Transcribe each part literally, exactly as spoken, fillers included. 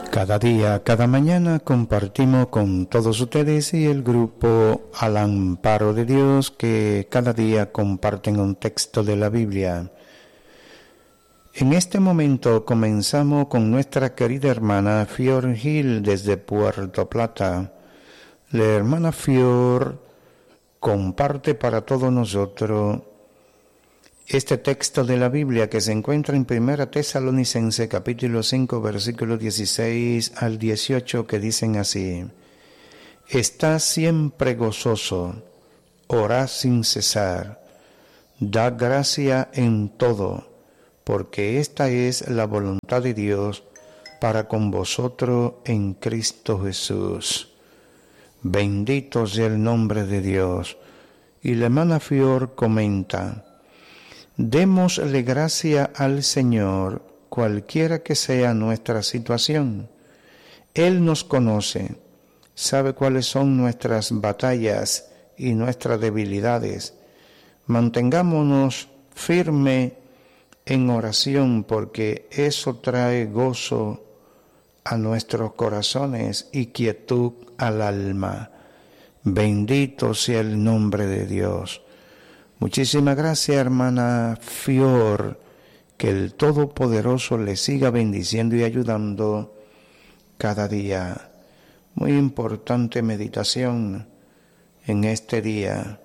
Cada día, cada mañana compartimos con todos ustedes y el grupo Al Amparo de Dios, que cada día comparten un texto de la Biblia. En este momento comenzamos con nuestra querida hermana Fior Gil desde Puerto Plata. La hermana Fior comparte para todos nosotros este texto de la Biblia que se encuentra en Primera Tesalonicenses capítulo cinco versículos dieciséis al dieciocho, que dicen así: Estad siempre gozoso, orad sin cesar, dad gracia en todo, porque esta es la voluntad de Dios para con vosotros en Cristo Jesús. Bendito sea el nombre de Dios. Y la hermana Fior comenta: démosle gracia al Señor, cualquiera que sea nuestra situación. Él nos conoce, sabe cuáles son nuestras batallas y nuestras debilidades. Mantengámonos firmes en oración, porque eso trae gozo a nuestros corazones y quietud al alma. Bendito sea el nombre de Dios. Muchísimas gracias, hermana Fior, que el Todopoderoso le siga bendiciendo y ayudando cada día. Muy importante meditación en este día.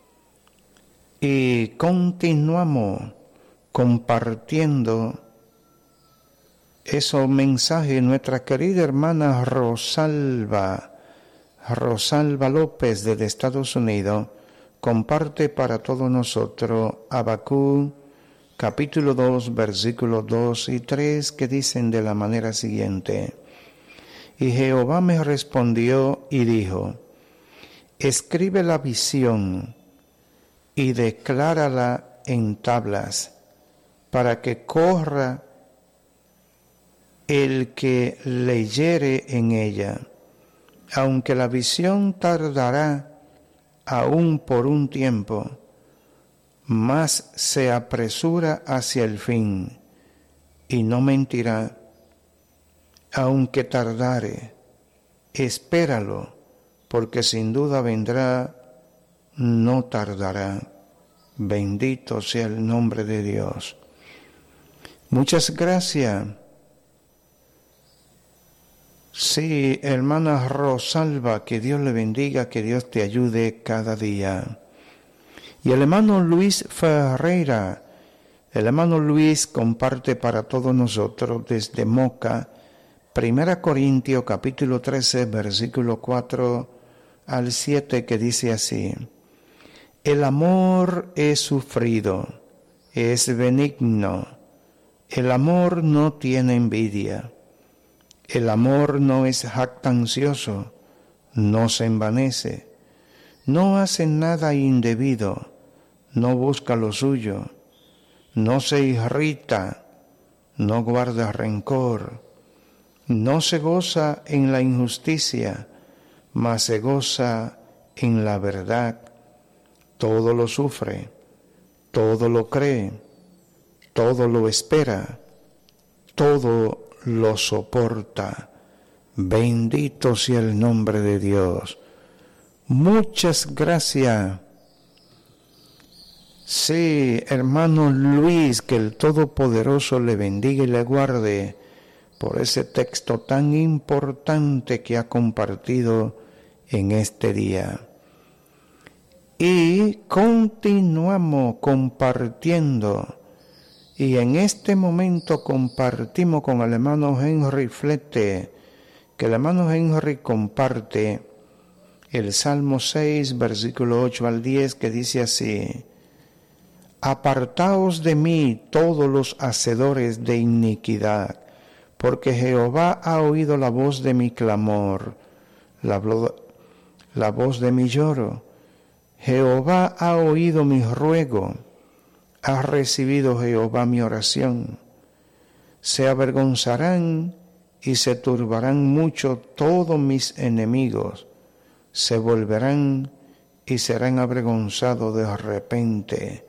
Y continuamos compartiendo esos mensajes. Nuestra querida hermana Rosalba, Rosalba López desde Estados Unidos, comparte para todos nosotros Habacuc capítulo dos versículos dos y tres, que dicen de la manera siguiente: Y Jehová me respondió y dijo: escribe la visión y declárala en tablas, para que corra el que leyere en ella. Aunque la visión tardará aún por un tiempo, mas se apresura hacia el fin, y no mentirá. Aunque tardare, espéralo, porque sin duda vendrá, no tardará. Bendito sea el nombre de Dios. Muchas gracias. Sí, hermana Rosalba, que Dios le bendiga, que Dios te ayude cada día. Y el hermano Luis Ferreira, el hermano Luis comparte para todos nosotros desde Moca, Primera Corintios capítulo trece, versículo cuatro al siete, que dice así: el amor es sufrido, es benigno, el amor no tiene envidia. El amor no es jactancioso, no se envanece, no hace nada indebido, no busca lo suyo, no se irrita, no guarda rencor, no se goza en la injusticia, mas se goza en la verdad. Todo lo sufre, todo lo cree, todo lo espera, todo lo soporta. Bendito sea el nombre de Dios. Muchas gracias. Sí, hermano Luis, que el Todopoderoso le bendiga y le guarde por ese texto tan importante que ha compartido en este día. Y continuamos compartiendo. Y en este momento compartimos con el hermano Henry Flete, que el hermano Henry comparte el Salmo seis, versículo ocho al diez, que dice así: apartaos de mí todos los hacedores de iniquidad, porque Jehová ha oído la voz de mi clamor, la, la voz de mi lloro. Jehová ha oído mi ruego. Ha recibido Jehová mi oración. Se avergonzarán y se turbarán mucho todos mis enemigos. Se volverán y serán avergonzados de repente.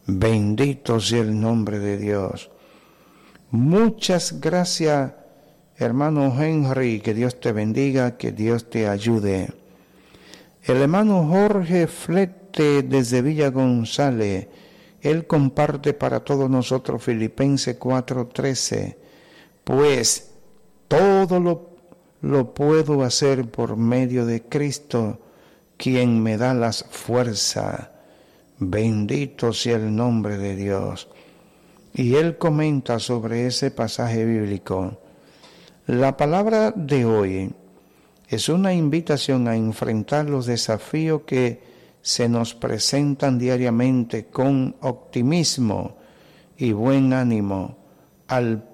Bendito sea el nombre de Dios. Muchas gracias, Hermano Henry, que Dios te bendiga, que Dios te ayude. El hermano Jorge Flete desde Villa González, él comparte para todos nosotros Filipenses cuatro trece. Pues todo lo, lo puedo hacer por medio de Cristo, quien me da las fuerzas. Bendito sea el nombre de Dios. Y él comenta sobre ese pasaje bíblico. La palabra de hoy es una invitación a enfrentar los desafíos que se nos presentan diariamente con optimismo y buen ánimo, al